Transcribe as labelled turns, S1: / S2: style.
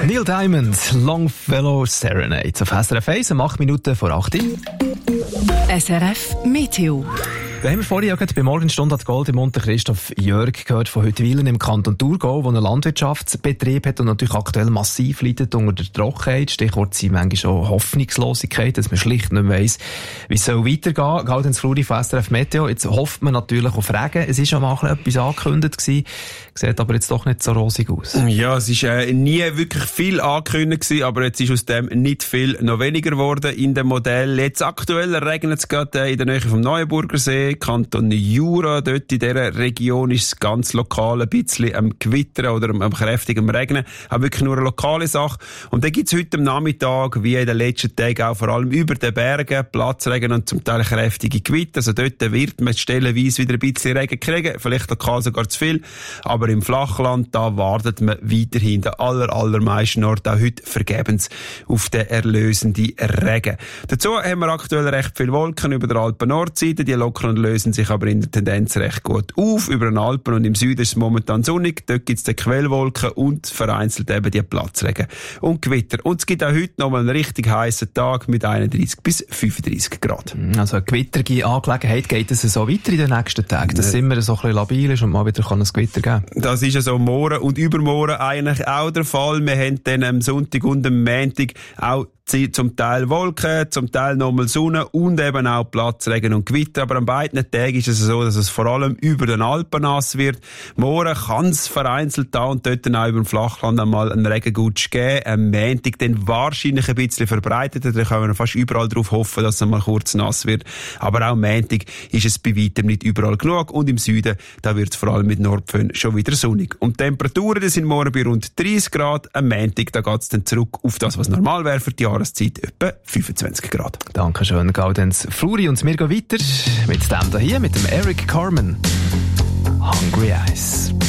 S1: Neil Diamond, Longfellow Serenade. Auf SRF 1, 8 Minuten vor 8 Uhr.
S2: SRF Meteo.
S1: Wir haben vorhin auch bei Morgenstunde an Gold im Monte Christoph Jörg gehört von Huttwilen im Kanton Thurgau, der einen Landwirtschaftsbetrieb hat und natürlich aktuell massiv leidet unter der Trockenheit. Stichwort sind manchmal auch Hoffnungslosigkeit, dass man schlicht nicht mehr weiss, wie es weitergehen soll. Gaudenz Fluri von SRF Meteo. Jetzt hofft man natürlich auf Regen. Es war schon mal etwas angekündigt gewesen, sieht aber jetzt doch nicht so rosig aus.
S3: Ja, es ist nie wirklich viel angekündigt gewesen, aber jetzt ist aus dem nicht viel noch weniger geworden in dem Modell. Jetzt aktuell regnet es gerade in der Nähe vom Neuenburger See, Kanton Jura, dort in dieser Region ist es ganz lokal ein bisschen am Gewittern oder am kräftigen Regnen. Auch wirklich nur eine lokale Sache. Und dann gibt es heute am Nachmittag, wie in den letzten Tagen auch vor allem über den Bergen, Platzregen und zum Teil kräftige Gewitter. Also dort wird man stellenweise wieder ein bisschen Regen kriegen, vielleicht lokal sogar zu viel. Aber im Flachland, da wartet man weiterhin den allermeisten Orten auch heute vergebens auf den erlösenden Regen. Dazu haben wir aktuell recht viele Wolken über der Alpen-Nordseite, die lockern und lösen sich aber in der Tendenz recht gut auf. Über den Alpen und im Süden ist es momentan sonnig, dort gibt es die Quellwolken und vereinzelt eben die Platzregen und Gewitter. Und es gibt auch heute noch mal einen richtig heissen Tag mit 31 bis 35 Grad.
S1: Also eine gewitterige Angelegenheit, geht es so weiter in den nächsten Tagen, dass es immer so ein bisschen labil ist und mal wieder ein Gewitter geben kann?
S3: Das ist ja so morgen und übermorgen eigentlich auch der Fall. Wir haben dann am Sonntag und am Montag auch zum Teil Wolken, zum Teil nochmal Sonne und eben auch Platzregen und Gewitter. Aber an beiden Tagen ist es so, dass es vor allem über den Alpen nass wird. Morgen kann es vereinzelt da und dort auch über dem Flachland einmal einen Regengutsch geben. Am Montag dann wahrscheinlich ein bisschen verbreitet. Da können wir fast überall darauf hoffen, dass es mal kurz nass wird. Aber auch am Montag ist es bei weitem nicht überall genug. Und im Süden, da wird es vor allem mit Nordföhn schon wieder sonnig. Und die Temperaturen, die sind morgen bei rund 30 Grad. Am Montag, da geht es dann zurück auf das, was normal wäre für die Jahreszeit, etwa 25 Grad.
S1: Dankeschön, Gaudenz Fluri. Und wir gehen weiter mit dem hier, mit dem Eric Carmen. Hungry Eyes.